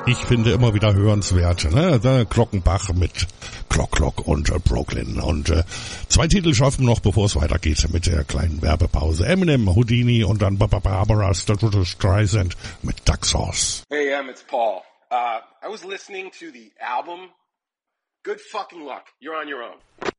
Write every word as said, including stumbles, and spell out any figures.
Ich finde immer wieder hörenswert, ne? Der Glockenbach mit Clock Clock und äh, Brooklyn. Und äh, zwei Titel schaffen noch, bevor es weitergeht mit der kleinen Werbepause. Eminem, Houdini und dann Barbara Streisand mit Duck Sauce. Hey, Em, it's Paul. Uh, I was listening to the album. Good fucking luck. You're on your own.